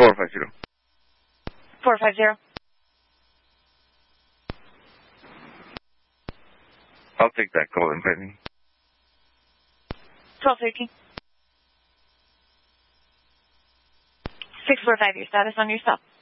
450. 450. I'll take that call in, Penny. 1213. 645, your status on your stop.